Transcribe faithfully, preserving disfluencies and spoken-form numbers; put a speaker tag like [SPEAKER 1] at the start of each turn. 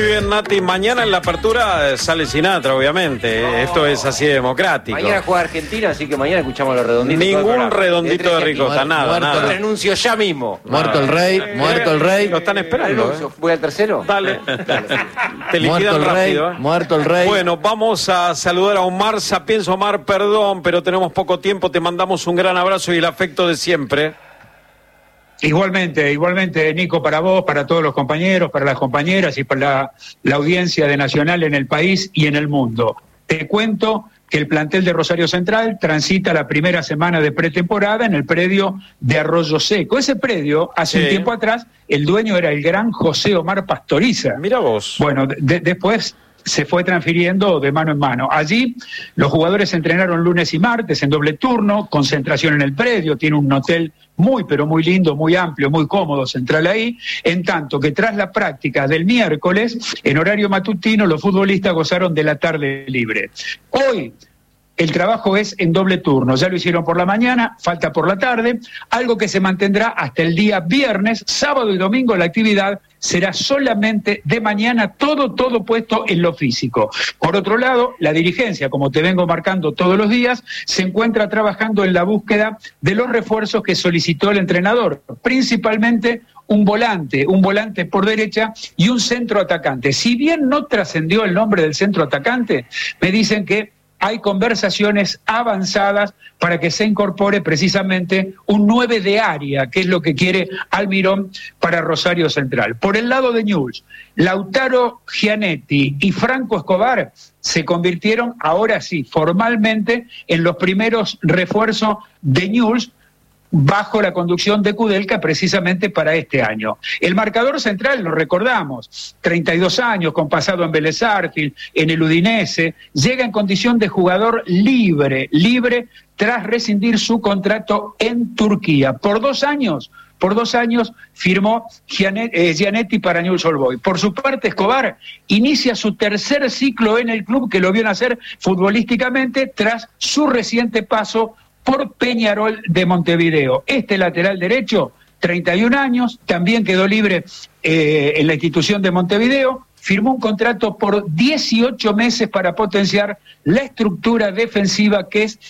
[SPEAKER 1] Muy bien, Nati. Mañana en la apertura sale Sinatra, obviamente. No. Esto es así democrático.
[SPEAKER 2] Mañana juega Argentina, así que mañana escuchamos los redonditos.
[SPEAKER 1] Ningún redondito de, de Ricota, nada,
[SPEAKER 2] muerto,
[SPEAKER 1] nada.
[SPEAKER 2] Renuncio ya mismo.
[SPEAKER 3] Muerto el rey, eh, muerto el rey.
[SPEAKER 1] Lo están esperando. ¿eh?
[SPEAKER 2] ¿Voy al tercero?
[SPEAKER 1] Dale. Dale. Te
[SPEAKER 3] muerto el
[SPEAKER 1] rápido,
[SPEAKER 3] rey,
[SPEAKER 1] ¿eh?
[SPEAKER 3] muerto el rey.
[SPEAKER 1] Bueno, vamos a saludar a Omar Sapienza. Omar, perdón, pero tenemos poco tiempo. Te mandamos un gran abrazo y el afecto de siempre.
[SPEAKER 4] Igualmente, igualmente, Nico, para vos, para todos los compañeros, para las compañeras y para la, la audiencia de Nacional en el país y en el mundo. Te cuento que el plantel de Rosario Central transita la primera semana de pretemporada en el predio de Arroyo Seco. Ese predio, hace sí. un tiempo atrás, el dueño era el gran José Omar Pastoriza.
[SPEAKER 1] Mira vos.
[SPEAKER 4] Bueno, de, después se fue transfiriendo de mano en mano. Allí los jugadores entrenaron lunes y martes en doble turno, concentración en el predio, tiene un hotel muy pero muy lindo, muy amplio, muy cómodo, central ahí, en tanto que tras la práctica del miércoles, en horario matutino, los futbolistas gozaron de la tarde libre. Hoy el trabajo es en doble turno, ya lo hicieron por la mañana, falta por la tarde, algo que se mantendrá hasta el día viernes, sábado y domingo la actividad será solamente de mañana, todo, todo puesto en lo físico. Por otro lado, la dirigencia, como te vengo marcando todos los días, se encuentra trabajando en la búsqueda de los refuerzos que solicitó el entrenador, principalmente un volante, un volante por derecha y un centro atacante. Si bien no trascendió el nombre del centro atacante, me dicen que hay conversaciones avanzadas para que se incorpore precisamente un nueve de área, que es lo que quiere Almirón para Rosario Central. Por el lado de Newell's, Lautaro Gianetti y Franco Escobar se convirtieron, ahora sí, formalmente, en los primeros refuerzos de Newell's, bajo la conducción de Kudelka precisamente para este año. El marcador central, lo recordamos, treinta y dos años, con pasado en Vélez Sarsfield, en el Udinese, llega en condición de jugador libre, libre tras rescindir su contrato en Turquía. Por dos años, por dos años firmó Gianetti para Newell's Old Boys. Por su parte, Escobar inicia su tercer ciclo en el club que lo vio nacer futbolísticamente tras su reciente paso por Peñarol de Montevideo. Este lateral derecho, treinta y un años, también quedó libre eh, en la institución de Montevideo, firmó un contrato por dieciocho meses para potenciar la estructura defensiva que es